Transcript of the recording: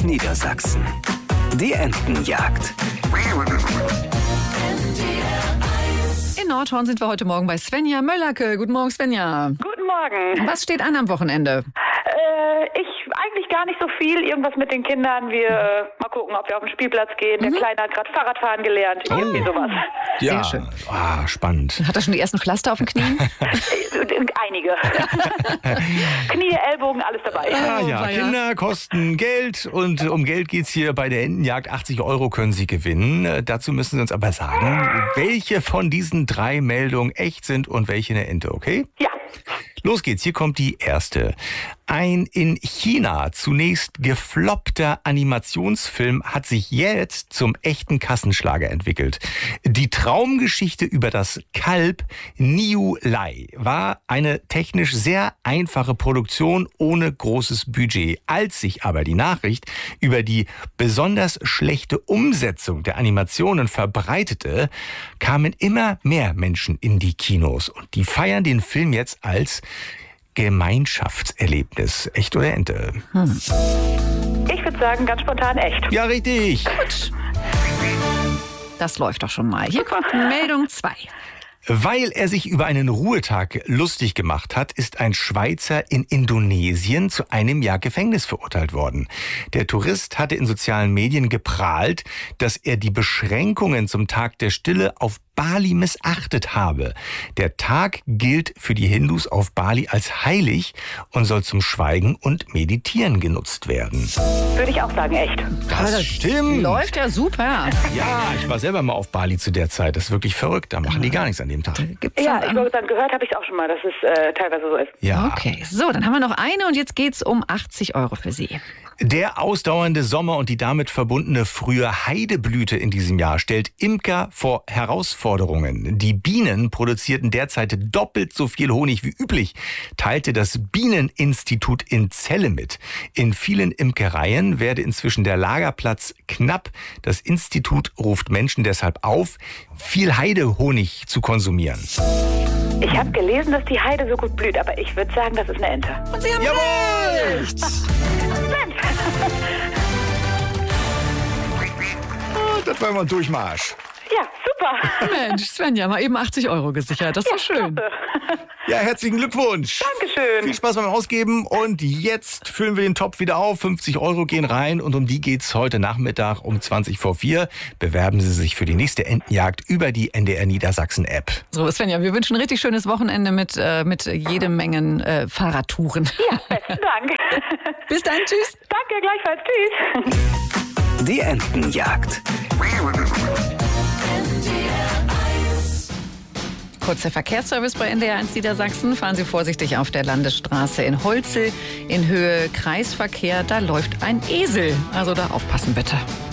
Niedersachsen. Die Entenjagd. In Nordhorn sind wir heute Morgen bei Svenja Möllerke. Guten Morgen, Svenja. Guten Morgen. Was steht an am Wochenende? Eigentlich gar nicht so viel. Irgendwas mit den Kindern. Wir mal gucken, ob wir auf den Spielplatz gehen. Der Kleine hat gerade Fahrradfahren gelernt. Irgendwie sowas. Ja, Sehr schön. Spannend. Hat er schon die ersten Pflaster auf den Knien? Einige. Knie, Ellbogen, alles dabei. Kinder kosten Geld und um Geld geht's hier bei der Entenjagd. 80 € können Sie gewinnen. Dazu müssen Sie uns aber sagen, welche von diesen 3 Meldungen echt sind und welche eine Ente, okay? Ja. Los geht's, hier kommt die erste. Ein in China zunächst gefloppter Animationsfilm hat sich jetzt zum echten Kassenschlager entwickelt. Die Traumgeschichte über das Kalb Niu Lai war eine technisch sehr einfache Produktion ohne großes Budget. Als sich aber die Nachricht über die besonders schlechte Umsetzung der Animationen verbreitete, kamen immer mehr Menschen in die Kinos und die feiern den Film jetzt als Gemeinschaftserlebnis. Echt oder Ente? Ich würde sagen, ganz spontan echt. Ja, richtig. Gut. Das läuft doch schon mal. Hier kommt Meldung 2. Weil er sich über einen Ruhetag lustig gemacht hat, ist ein Schweizer in Indonesien zu 1 Jahr Gefängnis verurteilt worden. Der Tourist hatte in sozialen Medien geprahlt, dass er die Beschränkungen zum Tag der Stille auf Bali missachtet habe. Der Tag gilt für die Hindus auf Bali als heilig und soll zum Schweigen und Meditieren genutzt werden. Würde ich auch sagen, echt. Das stimmt. Läuft ja super. Ja, ich war selber mal auf Bali zu der Zeit. Das ist wirklich verrückt. Da machen die gar nichts an dem Tag. Gibt's Ja, das ich würde sagen, gehört habe ich auch schon mal, dass es teilweise so ist. Ja. Okay, so, dann haben wir noch eine und jetzt geht's um 80 € für Sie. Der ausdauernde Sommer und die damit verbundene frühe Heideblüte in diesem Jahr stellt Imker vor Herausforderungen. Die Bienen produzierten derzeit doppelt so viel Honig wie üblich, teilte das Bieneninstitut in Celle mit. In vielen Imkereien werde inzwischen der Lagerplatz knapp. Das Institut ruft Menschen deshalb auf, viel Heidehonig zu konsumieren. Ich habe gelesen, dass die Heide so gut blüht, aber ich würde sagen, das ist eine Ente. Und Sie haben recht. Das war mal ein Durchmarsch. Ja, super. Mensch, Svenja, mal eben 80 € gesichert. Das ist doch schön. Klasse. Ja, herzlichen Glückwunsch. Dankeschön. Viel Spaß beim Ausgeben und jetzt füllen wir den Topf wieder auf. 50 € gehen rein und um die geht's heute Nachmittag um 20:04. Bewerben Sie sich für die nächste Entenjagd über die NDR Niedersachsen App. So, Svenja, wir wünschen ein richtig schönes Wochenende mit jede Mengen Fahrradtouren. Ja, besten Dank. Bis dann, tschüss. Danke, gleichfalls. Tschüss. Die Entenjagd. Kurzer Verkehrsservice bei NDR 1 Niedersachsen. Fahren Sie vorsichtig auf der Landesstraße in Holzel in Höhe Kreisverkehr. Da läuft ein Esel. Also da aufpassen bitte.